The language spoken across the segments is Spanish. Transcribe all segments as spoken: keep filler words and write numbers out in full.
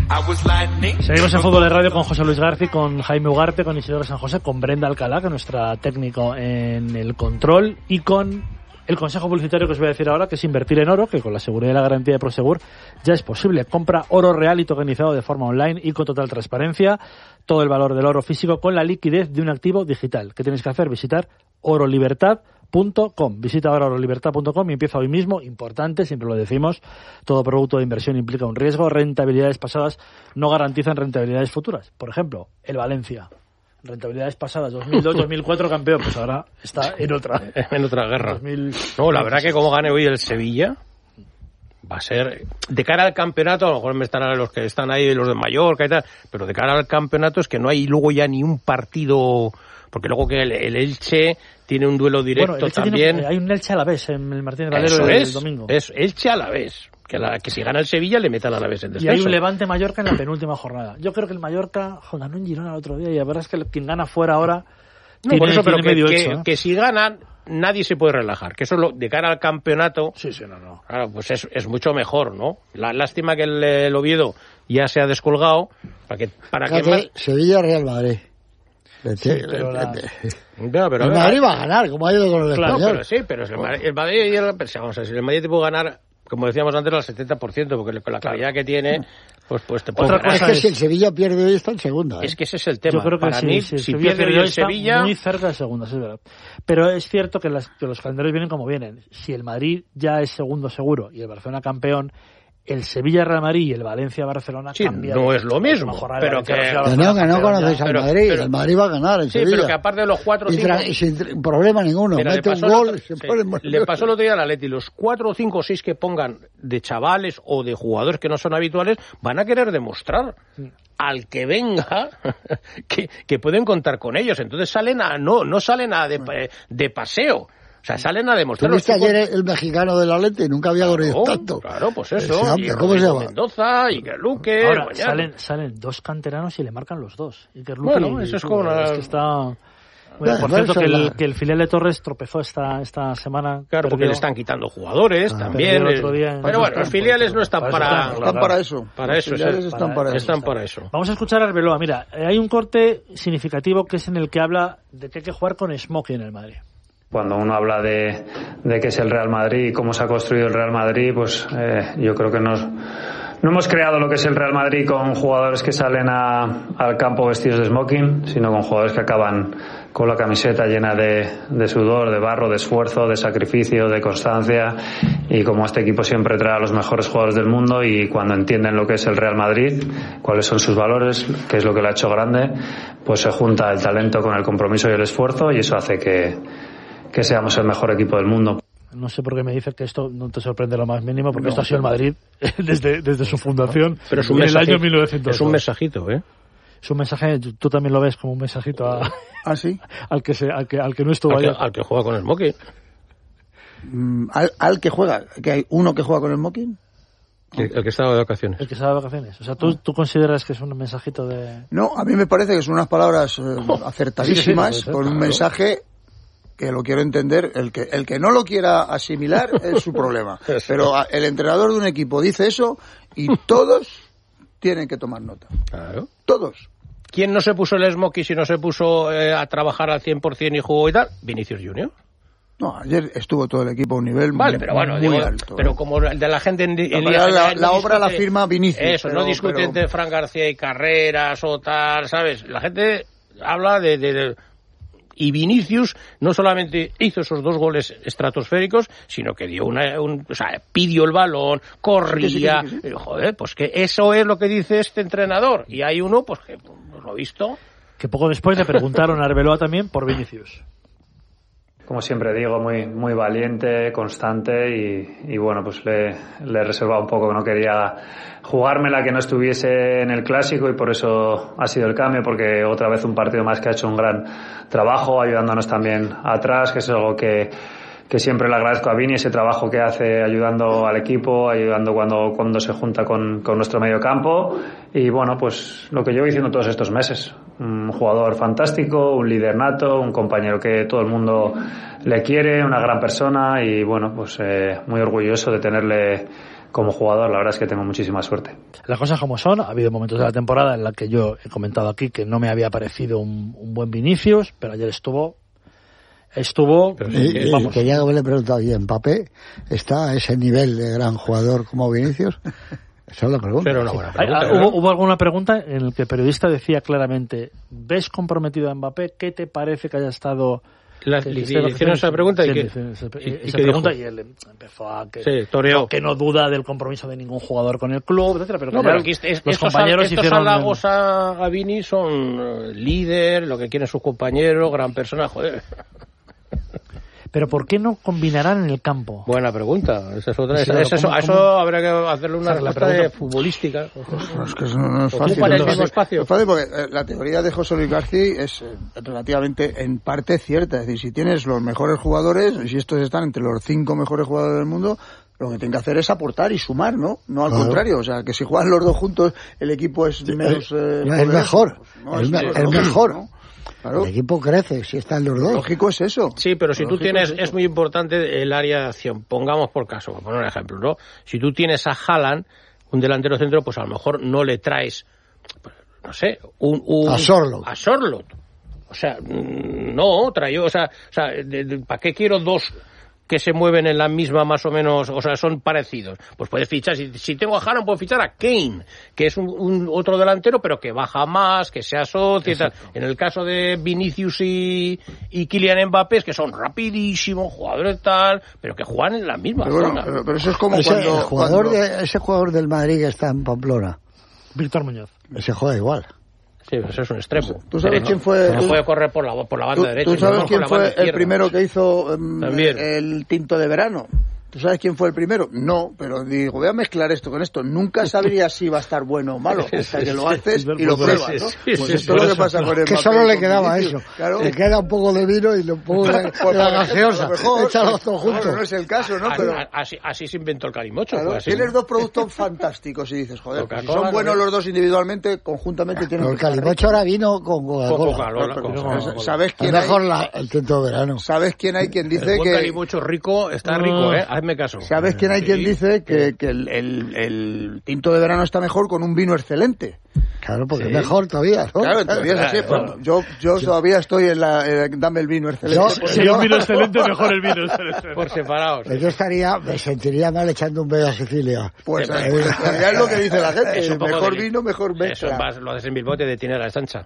Seguimos en Fútbol de Radio con José Luis García, con Jaime Ugarte, con Isidoro San José, con Brenda Alcalá, que es nuestra técnico en el control, y con el consejo publicitario que os voy a decir ahora, que es invertir en oro, que con la seguridad y la garantía de Prosegur ya es posible. Compra oro real y tokenizado de forma online y con total transparencia. Todo el valor del oro físico con la liquidez de un activo digital. ¿Qué tienes que hacer? Visitar orolibertad punto com. Visita ahora orolibertad punto com y empieza hoy mismo. Importante, siempre lo decimos, todo producto de inversión implica un riesgo. Rentabilidades pasadas no garantizan rentabilidades futuras. Por ejemplo, el Valencia. Rentabilidades pasadas, dos mil dos dos mil cuatro campeón, pues ahora está en otra. En otra guerra. dos mil... No, la verdad que como gane hoy el Sevilla, va a ser, de cara al campeonato, a lo mejor me estarán los que están ahí, los de Mallorca y tal, pero de cara al campeonato es que no hay luego ya ni un partido, porque luego que el, el Elche tiene un duelo directo bueno, también. Tiene, hay un Elche a la vez en el Martínez Valero Eso el, es, el domingo. Es Elche a la vez. Que, la, que si gana el Sevilla le metan a la vez en descenso. Y hay un Levante Mallorca en la penúltima jornada. Yo creo que el Mallorca jo, ganó en Girona el otro día y la verdad es que quien gana fuera ahora no, tiene, por eso, pero que, medio que, hecho, ¿eh? que si ganan nadie se puede relajar, que eso es lo, de cara al campeonato. Sí, sí, no, no. Claro, pues es, es mucho mejor, ¿no? La lástima que el, el Oviedo ya se ha descolgado para que para que más... Sevilla Real Madrid. Sí, pero la... no, pero el Madrid va a ganar, como ha ido con el claro, Español. Pero sí, pero el Madrid, el Madrid, el, vamos a decir, el Madrid te puede ganar, como decíamos antes, al setenta por ciento, porque con la calidad que tiene, pues, pues te puede Otra ganar. cosa es que si el Sevilla pierde hoy está en segunda. ¿eh? Es que ese es el tema. Yo creo que para sí, mí, sí, si Sevilla pierde hoy el Sevilla... muy cerca de segunda, sí, es verdad. Pero es cierto que, las, que los calendarios vienen como vienen. Si el Madrid ya es segundo seguro y el Barcelona campeón, el Sevilla-Real Madrid y el Valencia-Barcelona sí, cambia. no es lo mismo, pero que... Que no, que no conoces al pero, Madrid, pero, el Madrid va a ganar en sí, Sevilla. pero que aparte de los cuatro o cinco... Y, tra- y sin problema ninguno, mira, mete un gol y se sí, pone... Le pasó el otro día al Atleti, los cuatro o cinco o seis que pongan de chavales o de jugadores que no son habituales, van a querer demostrar al que venga que, que pueden contar con ellos. Entonces salen a... No, no salen a de, de paseo. O sea, salen a demostrar... ¿Tuviste ayer el mexicano del Atleti? Nunca había corrido claro, tanto. Claro, pues eso. Hombre, y ¿cómo se llama? Mendoza, Iker Luque... Ahora, mañana. salen, salen dos canteranos y le marcan los dos. Iker Luque bueno, y, eso es tú, como... Una... Es que está... Bueno, bueno, por cierto, que el, la... que el filial de Torres tropezó esta, esta semana. Claro, porque le están quitando jugadores ah, también. El otro día pero bueno, los filiales no están para... Están para eso. Para eso. Los filiales están para, para, eso. Están para eso. Vamos a escuchar a Arbeloa. Mira, hay un corte significativo que es en el que habla de que hay que jugar con Smoky en el Madrid. Cuando uno habla de, de qué es el Real Madrid y cómo se ha construido el Real Madrid, pues eh, yo creo que nos, no hemos creado lo que es el Real Madrid con jugadores que salen a, al campo vestidos de smoking, sino con jugadores que acaban con la camiseta llena de, de sudor, de barro, de esfuerzo, de sacrificio, de constancia, y como este equipo siempre trae a los mejores jugadores del mundo, y cuando entienden lo que es el Real Madrid, cuáles son sus valores, qué es lo que lo ha hecho grande, pues se junta el talento con el compromiso y el esfuerzo, y eso hace que que seamos el mejor equipo del mundo. No sé por qué me dices que esto no te sorprende lo más mínimo, porque no, esto ha sido el Madrid desde, desde su fundación, pero es un en mensaje, el año mil novecientos. Es un mensajito, ¿eh? Es un mensaje, tú también lo ves como un mensajito a, ¿Ah, sí? al, que se, al, que, al que no estuvo al que, ayer. Al que juega con el smoking. Mm, al, al que juega, que hay uno que juega con el smoking. El, el que estaba de vacaciones. El que estaba de vacaciones. O sea, ¿tú, ¿tú consideras que es un mensajito de...? No, a mí me parece que son unas palabras eh, acertadísimas, sí, sí, sí, con un claro. mensaje que lo quiero entender. El que el que no lo quiera asimilar es su problema. Pero a, el entrenador de un equipo dice eso y todos tienen que tomar nota. Claro. Todos. ¿Quién no se puso el smoking si no se puso eh, a trabajar al cien por ciento y jugó y tal? Vinicius Junior. No, ayer estuvo todo el equipo a un nivel vale, muy, pero bueno, muy digo, alto. Pero ¿eh? como de la gente en, en la, Liga la, General, la no obra discute, la firma Vinicius. Eso, pero, no discute pero... entre Fran García y Carreras o tal, ¿sabes? La gente habla de... de, de y Vinicius no solamente hizo esos dos goles estratosféricos, sino que dio una, un, o sea, pidió el balón, corría, sí, sí, sí, sí. Joder, pues que eso es lo que dice este entrenador. Y hay uno, pues que pues, lo he visto. Que poco después le preguntaron a Arbeloa también por Vinicius. Como siempre digo, muy muy valiente, constante y, y bueno, pues le, le he reservado un poco, que no quería jugármela que no estuviese en el Clásico y por eso ha sido el cambio, porque otra vez un partido más que ha hecho un gran trabajo, ayudándonos también atrás, que es algo que, que siempre le agradezco a Vini, ese trabajo que hace ayudando al equipo, ayudando cuando, cuando se junta con, con nuestro medio campo y bueno, pues lo que llevo diciendo todos estos meses. Un jugador fantástico, un líder nato, un compañero que todo el mundo le quiere, una gran persona y bueno, pues eh, muy orgulloso de tenerle como jugador, la verdad es que tengo muchísima suerte. Las cosas como son, ha habido momentos de la temporada en la que yo he comentado aquí que no me había parecido un, un buen Vinicius, pero ayer estuvo estuvo y, que, vamos. Que ya me le he preguntado, ¿y Mbappé está a ese nivel de gran jugador como Vinicius? Esa es la pregunta. Pero una buena pregunta, ¿Hubo, ¿Hubo alguna pregunta en la que el periodista decía claramente, ¿ves comprometido a Mbappé? ¿Qué te parece que haya estado... La, que, le que hicieron esa pregunta y, que, esa, y, esa y pregunta dijo? Y él empezó a que, sí, toreó. que no duda del compromiso de ningún jugador con el club, etcétera, pero, no, que pero ya, que es, los estos, compañeros estos hicieron halagos a, a Vini son uh, líder, lo que quieren sus compañeros, gran persona, joder. Pero ¿por qué no combinarán en el campo? Buena pregunta. Esa es otra. Sí, Esa, esa, ¿cómo, eso, eso cómo? habrá que hacerle una respuesta de futbolística. Uf, es que eso no es fácil. Ocupan el no mismo es espacio. Es fácil porque eh, la teoría de José Luis García es eh, relativamente en parte cierta. Es decir, si tienes los mejores jugadores, y si estos están entre los cinco mejores jugadores del mundo, lo que tienen que hacer es aportar y sumar, ¿no? No al claro. contrario. O sea, que si juegan los dos juntos, el equipo es menos... Eh, es mejor. Pues no, es, es, es mejor, ¿no? Claro. El equipo crece si están los dos. Lógico es eso. Sí, pero si Lógico tú tienes, es, es muy importante el área de acción. Pongamos por caso, por poner un ejemplo, ¿no? Si tú tienes a Haaland, un delantero centro, pues a lo mejor no le traes, no sé, un... un a Sorloth. A Sorloth. O sea, no, trae, o sea, o sea ¿para qué quiero dos que se mueven en la misma más o menos, o sea, son parecidos? Pues puedes fichar, si, si tengo a Haaland puedo fichar a Kane, que es un, un otro delantero, pero que baja más, que se asocia y tal. En el caso de Vinicius y, y Kylian Mbappé, es que son rapidísimos, jugadores tal, pero que juegan en la misma pero zona. Bueno, pero, pero eso es como ese, cuando... El jugador cuando... de, ese jugador del Madrid que está en Pamplona. Víctor Muñoz. Ese juega igual. Sí, pues es un extremo. ¿Tú sabes derecho. quién fue? No puede correr por la, por la banda ¿Tú, derecha. ¿Tú sabes no quién fue el primero que hizo um, También. el tinto de verano? ¿Tú sabes quién fue el primero? No, pero digo, voy a mezclar esto con esto. Nunca sabrías si va a estar bueno o malo, hasta que lo haces y lo pruebas, ¿no? Pues esto es lo que pasa con el que solo le quedaba eso. Claro. Le queda un poco de vino y un poco de, de la gaseosa. Échalo todo junto. Bueno, no es el caso, ¿no? Pero así, así se inventó el calimocho. Claro, pues, tienes dos productos fantásticos y dices, joder, pues si son buenos los dos individualmente, conjuntamente tienen que estar. El calimocho ahora vino con Coca-Cola. ¿Sabes quién hay? Mejor el tinto de verano. ¿Sabes quién hay quien dice que... El calimocho rico está rico, ¿eh? Hazme caso. ¿Sabes quién hay sí. quien dice que, que el, el, el tinto de verano está mejor con un vino excelente? Claro, porque sí. es mejor todavía, ¿no? Claro, todavía es así. Claro. Yo, yo sí. todavía estoy en la... Eh, dame el vino excelente. Yo, si hay un vino excelente, mejor el vino excelente. Por separados. Yo estaría, me sentiría mal echando un pedo a Sicilia. Pues eh, ya es lo que dice la gente. Mejor de... vino, mejor mezcla. Eso vas, lo haces en Bilbao, te detiene a la estancha.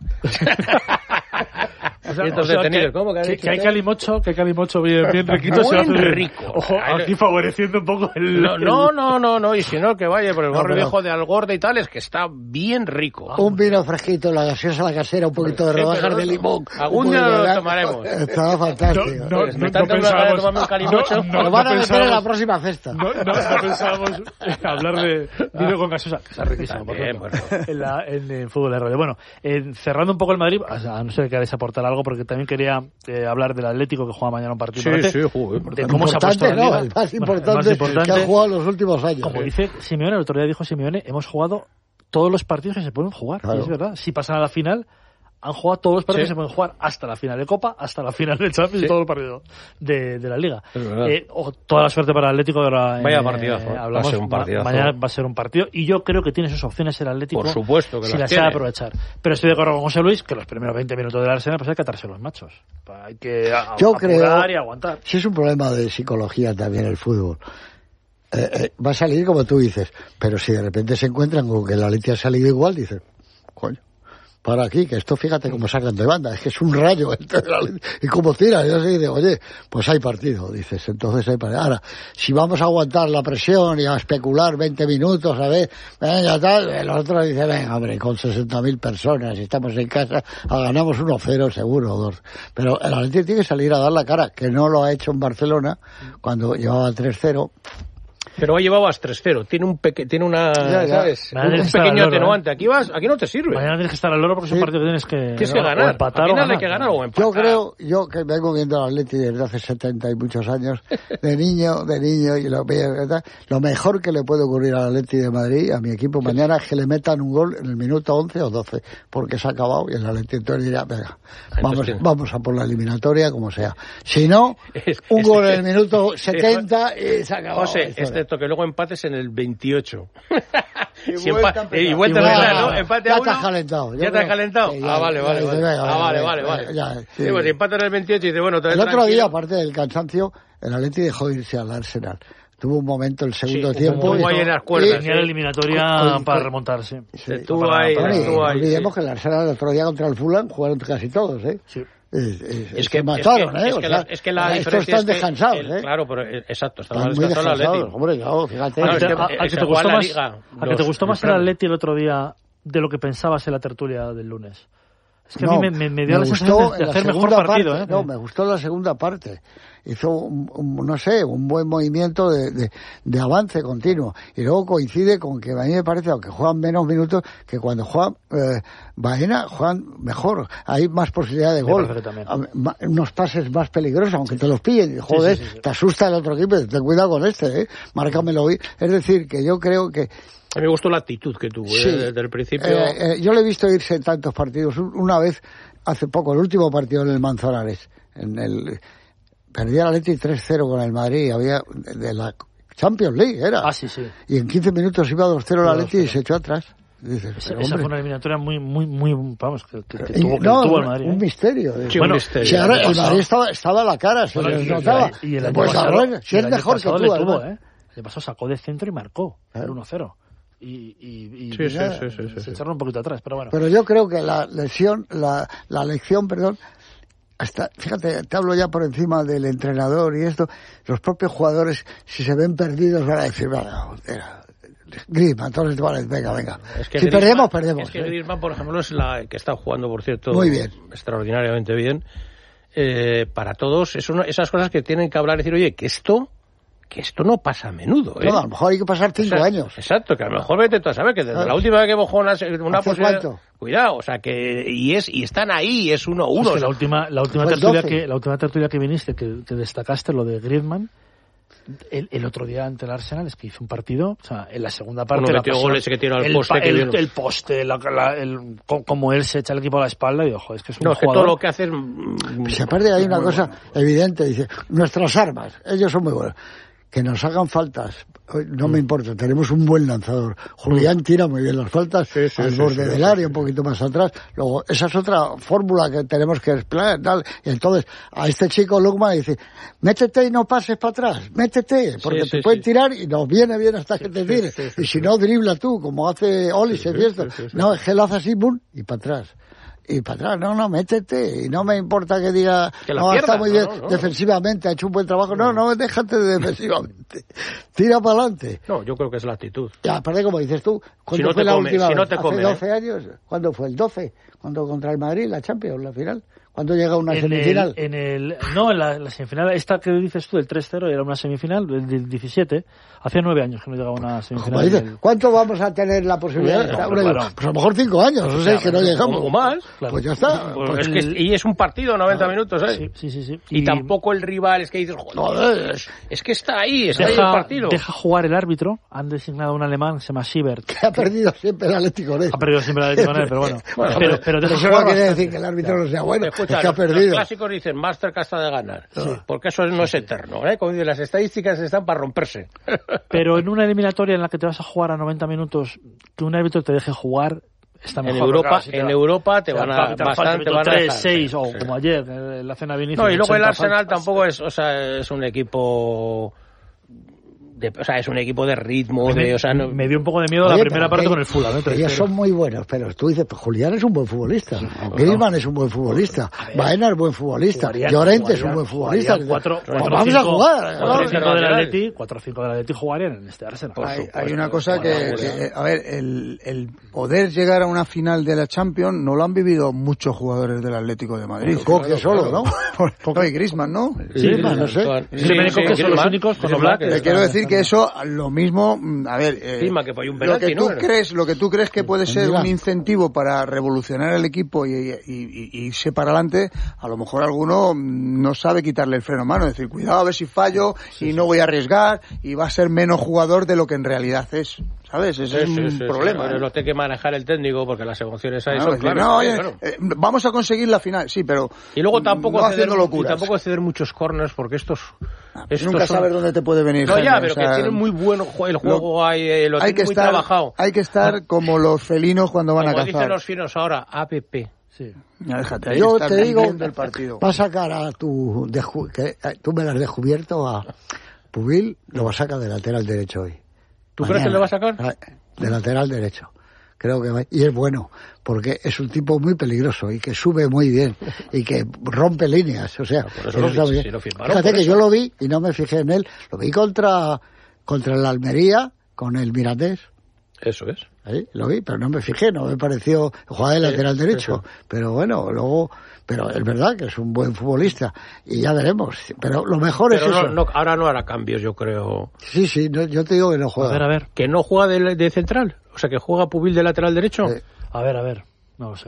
O sea, o sea, que, ¿Cómo que, que, que hay calimocho, que hay calimocho bien, bien riquito. Buen se hace bien. rico. Ojo, aquí favoreciendo un poco el... No, no, no, no, no, y si no, que vaya por el barrio no, viejo de Algorda y tal, es que está bien rico. Un vino fresquito, la gaseosa, la casera, un poquito de rodajas sí, de limón. Algún día lo tomaremos. Estaba fantástico. No, no, me no, no pensábamos... tomarme un calimocho. No, no, lo van a meter en la próxima cesta. No, no, no pensábamos hablar de vino con gaseosa, que está riquísimo, por bien, bueno. en, la, en el fútbol de radio. Bueno, eh, cerrando un poco el Madrid, a no ser que queráis aportar algo, porque también quería Eh, hablar del Atlético que juega mañana un partido. Sí, sí, joder, de cómo se ha puesto la no, liga. El más importante, bueno, el más importante que ha jugado en los últimos años. Como ¿eh? dice Simeone, el otro día dijo Simeone, hemos jugado todos los partidos que se pueden jugar. Claro. Y es verdad. Si pasan a la final, han jugado todos los partidos sí. que se pueden jugar, hasta la final de Copa, hasta la final de Champions sí. y todos los partidos de, de la Liga. Eh, oh, toda la suerte para el Atlético. Ahora, Vaya eh, partidazo. Eh, hablamos, va a ser un partidazo. Mañana va a ser un partido y yo creo que tiene sus opciones el Atlético. Por supuesto que si las, las tiene. sabe aprovechar. Pero estoy de acuerdo con José Luis que los primeros veinte minutos del Arsenal pues hay que atarse los machos. Hay que a, yo creo, y aguantar. Si es un problema de psicología también el fútbol. Eh, eh, va a salir como tú dices, pero si de repente se encuentran con que el Atlético ha salido igual, dices, coño, para aquí, que esto fíjate cómo sacan de banda, es que es un rayo, y como tira, yo sé, digo, oye, pues hay partido, dices, entonces hay partido. Ahora, si vamos a aguantar la presión y a especular veinte minutos, a ver, venga, tal, el otro dice, venga, hombre, con sesenta mil personas, si estamos en casa, ganamos uno cero seguro, dos. Pero el Atlético tiene que salir a dar la cara, que no lo ha hecho en Barcelona, cuando llevaba tres cero. Pero hoy llevabas tres cero, tiene un peque, tiene una, ya, ya. ¿sabes? Un, un pequeño loro, atenuante. ¿eh? Aquí vas, aquí no te sirve. Mañana tienes que estar al loro porque sí. es un partido que tienes que, tienes que ganar. O empatar o ganar. Que ganar o empatar. Yo creo, yo que vengo viendo al Atleti desde hace setenta y muchos años, de niño, de niño, y lo, lo mejor que le puede ocurrir al Atleti de Madrid, a mi equipo mañana, es que le metan un gol en el minuto once o doce, porque se ha acabado y el Atleti entonces dirá, venga, vamos, vamos a por la eliminatoria como sea. Si no, un gol en el minuto setenta y se ha acabado. José, este excepto que luego empates en el veintiocho. Y si vuelta empa- a y vuelta Y a vuelta, empezar, ¿no? ya, Empate ya a te uno. has calentado. Yo ¿Ya te creo- has calentado? Sí, ya, ah, vale, ya, vale, ya, vale. ya, ya, Ah, vale, ya, vale, ya, vale. ya, Sí, sí. pues si empatan en el veintiocho y dice, bueno, El otro día, aparte del cansancio, el Atleti dejó irse al Arsenal. Tuvo un momento el segundo Sí, tiempo. como y- ahí en las cuerdas, y- Tenía la eliminatoria Con- con- para remontarse. Sí, Estuvo para- ahí, para- estuvo no ahí, olvidemos sí. que el Arsenal el otro día contra el Fulham jugaron casi todos, ¿eh? Sí. Es, es- Es se que mataron, es que, ¿eh? es O que sea, la, es que la estos diferencia están es que descansados, el- ¿eh? Claro, pero eh, exacto, están Están más muy descansados el descansados. Atleti. Hombre, no, fíjate. Claro, ¿A, es que que, te- a- eh, a que se te juega gustó la más, Liga, a que los- te gustó más los el premios. Atleti el otro día de lo que pensabas en la tertulia del lunes? Es que No, a mí me, me, me dio la gustó sensación de, en de la hacer mejor segunda partido. parte, ¿eh? No, me gustó la segunda parte. Hizo, un, un, no sé, un buen movimiento de, de, de avance continuo. Y luego coincide con que a mí me parece, aunque juegan menos minutos, que cuando juegan eh, Baena, juegan mejor. Hay más posibilidad de Me gol. parece que también. A- ma- Unos pases más peligrosos, aunque te los pillen. Y, joder, sí, sí, sí. te asusta el otro equipo. Ten cuidado con este, ¿eh? Márcamelo hoy. Es decir, que yo creo que A mí me gustó la actitud que tuvo, Sí. ¿eh? Desde el principio. Eh, eh, yo le he visto irse en tantos partidos. Un- Una vez, hace poco, el último partido en el Manzanares, en el perdía el Atleti tres cero con el Madrid, había de la Champions League, era. Ah, sí, sí. Y en quince minutos iba dos cero el Iba Atleti y dos cero. se echó atrás. Dices, Esa, pero, esa hombre, fue una eliminatoria muy, muy, muy, vamos, que, que, que y- tuvo, que no, tuvo el un- Madrid. un ¿eh? misterio. Sí, Bueno, un misterio. si ahora El año el Madrid pasado- estaba, estaba a la cara, se Bueno, les y- notaba. Y el año Pues pasado, a ver, si y es el año mejor que pasado tú, le tuvo, además. ¿eh? El año pasado sacó de centro y marcó Claro. el uno cero. Y, y, y Sí, sí, ya, sí, sí, sí, se sí. echaron un poquito atrás, pero bueno. Pero yo creo que la lesión, la, la lección, perdón, hasta, fíjate, te hablo ya por encima del entrenador y esto, los propios jugadores, si se ven perdidos, van a decir, "Venga, era, Griezmann, entonces vale, venga, venga. Es que si Griezmann- perdemos, perdemos. Es que ¿eh? Griezmann, por ejemplo, es la que está jugando, por cierto, Muy bien. extraordinariamente bien. Eh, para todos, es una- esas cosas que tienen que hablar y decir, oye, que esto, que esto no pasa a menudo, ¿eh? No, a lo mejor hay que pasar cinco O sea, años. Exacto, que a lo mejor vete tú a saber que desde Claro. la última vez que bajó una, una ¿Hace posibilidad. cuánto? Cuidado, o sea que y es y están ahí, es uno a uno. Es que o sea, la última, la última Fue el tertulia doce. que, la última tertulia que viniste, que, que destacaste lo de Griezmann, el, el otro día ante el Arsenal es que hizo un partido, o sea, en la segunda parte Uno la metió persona- goles que tiró al el, poste, pa- que el, vieron. el poste, la, la- el, co- como él se echa el equipo a la espalda y ojo, es que es un no, es que jugador. todo lo que hace es. mm, Pues aparte hay una cosa evidente, dice, nuestras armas, ellos son muy buenos. Que nos hagan faltas, no me importa, tenemos un buen lanzador. Julián tira muy bien las faltas, Sí, sí, al sí, borde sí, del sí, área, un poquito más atrás. Luego, esa es otra fórmula que tenemos que explorar, tal. Y entonces, a este chico Lukman dice, métete y no pases para atrás, métete, porque Sí, te sí, pueden sí. tirar y nos viene bien hasta que te tire. sí, sí, Y si no, dribla tú, como hace Oli, se fiesta. sí, sí, sí. No, es que él hace así, boom, y para atrás. Y para atrás, no, no, métete, y no me importa que diga, Que la no, pierda, está muy no, bien, no, no. defensivamente, ha hecho un buen trabajo, no, no, déjate de defensivamente, tira para adelante. No, yo creo que es la actitud. Y aparte, como dices tú, ¿cuándo no fue te la come, última si no vez? te ¿Hace come, doce años? ¿Cuándo fue? ¿El doce? ¿Cuándo contra el Madrid, la Champions, la final? ¿Cuándo llega una en semifinal? el, en el, no, en la, la semifinal, esta que dices tú, del tres cero, era una semifinal del del diecisiete. Hacía nueve años que no llegaba una Como semifinal. dices, del- ¿cuánto vamos a tener la posibilidad de No, estar? pero Bueno, claro. pues a lo mejor cinco años, o sea, que no llegamos. O más. Claro. Pues ya está. Pues Pues es que es- y es un partido noventa minutos, ¿eh? Sí, sí, sí. sí. Y, tampoco el rival es que dices, joder, Joder. es, es que está ahí, está ahí el deja, partido. deja jugar el árbitro. Han designado a un alemán, se llama Siebert. que ha perdido siempre el Atlético de Ha perdido siempre la Atlético de Madrid, pero bueno. Bueno, pero, hombre, pero deja Eso no jugar quiere bastante. decir que el árbitro no sea bueno, Escucha, es que ha los- Los perdido. clásicos dicen Master casta de ganar, porque eso no es eterno, ¿eh? Como dicen, las estadísticas están para romperse. Pero en una eliminatoria en la que te vas a jugar a noventa minutos, que un árbitro te deje jugar, está En mejor. Europa, Claro, si te en va- Europa te te van va a pitar falta, bastante minuto van a tres, dejar, seis, sí, o sí. como ayer, en la cena de inicio. No, y luego el ochenta Arsenal faltas. tampoco es, o sea, es un equipo de, o sea, es un equipo de ritmo, Me, de, o sea, no, me dio un poco de miedo la Oye, primera pero parte que- con el Fulham. ¿eh? que ellos son muy buenos, pero tú dices, pues Julián es un buen futbolista, Griezmann es un buen futbolista, Baena es buen futbolista, Jugarían- Llorente es un jugarían- buen futbolista. jugarían cuatro- Pues cuatro, vamos a cinco- jugar. cuatro ¿no? o cinco del Lateral. Atleti, cuatro o cinco del Atleti jugarían en este Arsenal. Por Hay, supuesto. hay una cosa que, Bueno, que, a ver, el, el poder llegar a una final de la Champions no lo han vivido muchos jugadores del Atlético de Madrid. Coque solo, ¿no? No, y Griezmann, ¿no? Sí, no sé. Sí, Griezmann y sí, Coque son los Griezmann, únicos con los Griezmann, blancos. Te quiero decir que eso, lo mismo, mm, a ver, eh, Encima que fue un lo penalti, que tú ¿no? crees, lo que tú crees que puede ser Milán. un incentivo para revolucionar el equipo y, y, y- y irse para adelante, a lo mejor alguno mm, no sabe quitarle el freno a mano, decir, cuidado a ver si fallo y no voy a arriesgar y va a ser menos jugador de lo que en realidad es, ¿sabes? Ese es Sí, un sí, sí, problema. sí. ¿eh? Lo tiene que manejar el técnico porque las emociones ahí No, son decir, claras. no, sí, oye, claro. eh, vamos a conseguir la final, sí, pero Y luego tampoco no ceder, haciendo y locuras. tampoco ceder muchos corners porque estos Estos Nunca son- sabes dónde te puede venir. No, ya, Jaime, pero o sea, que tienen muy bueno ju- el juego, lo- ahí, eh, lo hay tienen que muy estar, trabajado. hay que estar como los felinos cuando van Como a dicen cazar. los finos ahora, A P P. Sí. Ya, déjate, hay Yo que estar te digo, viviendo el partido. va a sacar a tu, deju- que eh, tú me lo has descubierto a Pubil, lo va a sacar de lateral derecho hoy. ¿Tú crees que le va a sacar? Ah, de lateral derecho. Creo que va, y es bueno, porque es un tipo muy peligroso y que sube muy bien y que rompe líneas, o sea, por eso lo está fi- bien. sí, lo firmaron Fíjate por que eso. yo lo vi y no me fijé en él, lo vi contra contra el Almería con el Mirandés. Eso es. Ahí, lo vi, pero no me fijé, no me pareció jugar de Sí, lateral derecho. sí, Pero bueno, luego, pero es verdad que es un buen futbolista y ya veremos. Pero lo mejor Pero es no, eso. no, ahora no hará cambios, yo creo. Sí, sí, no, yo te digo que no juega. A ver, a ver. ¿Que no juega de, de central? O sea, que juega Pubil de lateral derecho. Sí. A ver, a ver. No lo sé.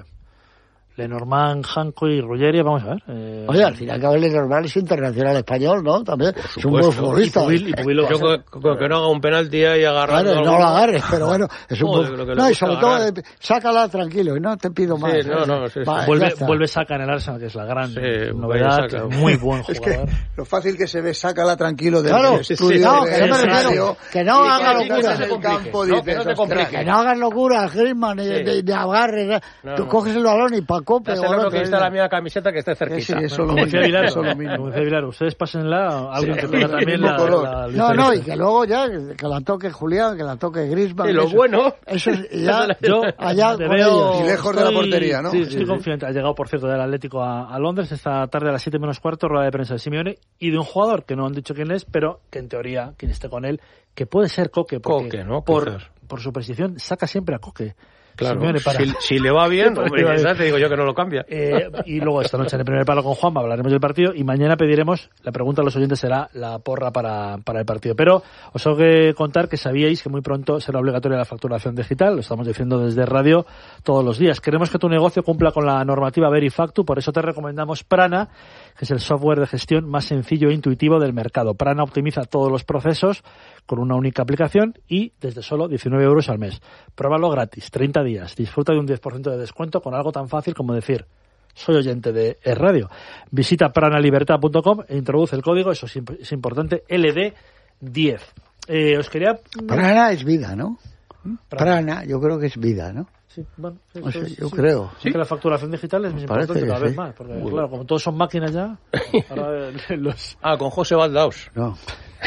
Lenormand, Janko y Ruggeri, vamos a ver. Eh, Oye, al final que el normal es internacional español, ¿no? También es un buen supuesto. futbolista. Y Pubil- y Pubil lo va a Yo hacer. con, con que no haga un penalti ahí agarrando. Claro, no algo. lo agarres, pero bueno, es un Joder, buen... lo que le No, y gusta sobre todo, agarrar. eh, sácala tranquilo y no te pido más. no, ¿eh? no, sí, sí. Va, ya vuelve, está. vuelve Saka en el Arsenal, que es la gran Sí, novedad. vuelve Saka. Muy buen Es que jugador. lo fácil que se ve, sácala tranquilo del Claro, estudio no, de- que no me del refiero, radio, que no y haga aquí locura. en el campo No, que dices, no te "Ostras, compliques". Que no hagas locuras, Griezmann, ni, Sí. ni, ni agarres. ¿eh? No, Tú no. coges el balón y pa' cope. Dáselo o lo no, que que- está la mía camiseta que esté Sí, cerquita. eso lo Como decía mismo, Vilar, eso lo mismo. como decía Vilar, ustedes pásenla, alguien que tenga también mismo la, color. la No, no, y lista. que luego ya, que la toque Julián, que la toque Griezmann. Sí, lo eso, bueno. Eso es, y ya, Yo allá te con veo, ellos. Y lejos de la portería, ¿no? Sí, Sí, estoy sí. confiante. Ha llegado, por cierto, del Atlético a, a Londres esta tarde a las siete menos cuarto, rueda de prensa de Simeone, y de un jugador que no han dicho quién es, pero que en teoría, quien esté con él, que puede ser Coque, porque Coque, ¿no? por, Quizás. por su precisión saca siempre a Coque. Claro, Simeone para... si, si le va bien, hombre, Le va bien. esa te digo yo que no lo cambia. Eh, y luego esta noche en el primer palo con Juanma hablaremos del partido y mañana pediremos, la pregunta a los oyentes será la porra para, para el partido. Pero os tengo que contar que sabíais que muy pronto será obligatoria la facturación digital, lo estamos diciendo desde radio todos los días. Queremos que tu negocio cumpla con la normativa Verifactu, por eso te recomendamos Prana, que es el software de gestión más sencillo e intuitivo del mercado. Prana optimiza todos los procesos con una única aplicación y desde solo diecinueve euros al mes. Pruébalo gratis, treinta días. Disfruta de un diez por ciento de descuento con algo tan fácil como decir soy oyente de E Radio. Visita pranalibertad punto com e introduce el código, eso es, imp- es importante, L D diez. Eh, os quería... Prana es vida, ¿no? Prana. Prana, yo creo que es vida, ¿no? Sí, bueno, sí, No sé, pues, yo sí. creo. Sí, que la facturación digital es más Parece importante que cada vez sí. más, porque claro, como todos son máquinas ya, ahora eh, los... Ah, con José Valdaos. No.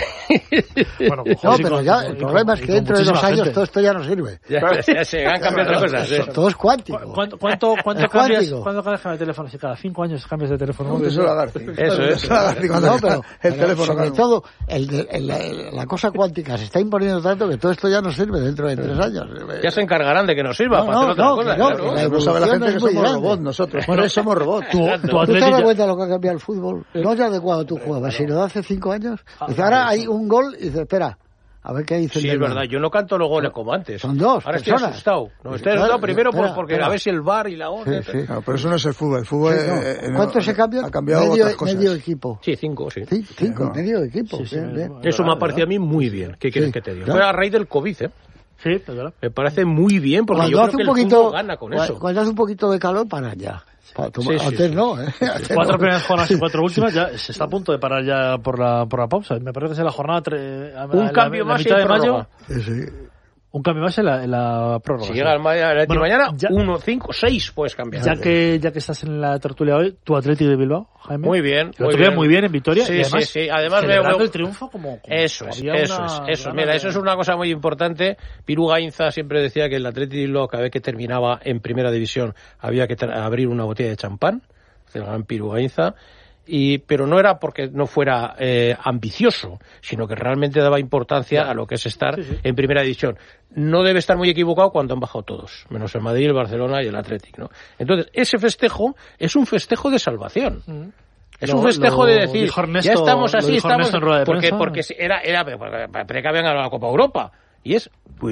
Bueno, con No, José y pero con- ya, y el con- problema es y que con dentro de dos muchísima años gente. todo esto ya no sirve. Ya, ya se han cambiado otras cosas. ¿eh? Todo es cuántico. ¿Cu- ¿Cuánto, cuánto, cuánto Es cambias, cuántico. ¿Cuánto cambias de teléfono? Si cada cinco años cambias de teléfono. Un tesoro Lagarci. Eso es. Tesoro Lagarci cuando No, está pero, el pero teléfono. sobre claro. todo, el de- el- el- la cosa cuántica se está imponiendo tanto que todo esto ya no sirve dentro de tres años. Ya se encargarán de que nos sirva No, para no, hacer no, otras que cosas. no, claro. que la No sabe la evolución gente que es muy somos grande. robots nosotros. Bueno, somos robots. Tu, tu ¿Tú te Atleti das ya- cuenta de lo que ha cambiado el fútbol? No ya de cuando tú juegas, sino de hace cinco años. Dice, ahora hay un gol y dice, espera, a ver qué dice el Sí, es del verdad. V A R. Yo no canto los goles como antes. Son dos Ahora estoy personas. asustado. No, estoy Claro, asustado primero por- espera, porque espera. a ver si el V A R y la O. Sí, sí. Claro, pero eso no es el fútbol. El fútbol Sí, no. eh, eh, ¿Cuántos no, se cambian? ha cambiado medio, otras cosas. medio equipo. Sí, cinco, sí. Sí, cinco, no. medio equipo. Sí, sí, bien, bien. bueno. Eso me ha ¿verdad? parecido a mí muy bien. ¿Qué quieres Sí, que te diga? claro. Fue a raíz del COVID, ¿eh? Sí, es verdad. Me parece muy bien porque Cuando yo creo hace que un el poquito, fútbol gana con cua- eso. cuando hace un poquito de calor, paran ya. Pa- toma- Sí, sí, antes sí. no, ¿eh? Antes Cuatro no. primeras jornadas y cuatro últimas, ya se está a punto de parar ya por la, por la pausa. Me parece que es en la jornada... Tre, a- Un a la- cambio la más y mitad de mayo. prórroga. Sí, sí. Un cambio más en la, en la prórroga. Si sí. llega el ma- el Atleti Bueno, mañana, ya- uno, cinco, seis puedes cambiar. Ya que, ya que estás en la tertulia hoy, tu Atlético de Bilbao, Jaime. Muy bien, El muy otro día bien. muy bien en Vitoria. Sí, y además, sí, sí. Además veo- celebrando veo- el triunfo como... como Eso es, había eso una es, eso. gana Mira, de- eso es una cosa muy importante. Piru Gainza siempre decía que el Atleti de Bilbao, cada vez que terminaba en primera división, había que tra- abrir una botella de champán. El gran Piru Gainza. Y, pero no era porque no fuera eh, ambicioso, sino que realmente daba importancia a lo que es estar Sí, sí. en primera división. No debe estar muy equivocado cuando han bajado todos, menos el Madrid, el Barcelona y el Athletic, ¿no? Entonces, ese festejo es un festejo de salvación. Mm. Es Lo- un festejo lo de decir, dijo Ernesto- ya estamos lo así, dijo estamos... Ernesto en rueda de porque, prensa. porque era, era, parecía que habían ganado la Copa Europa. Y es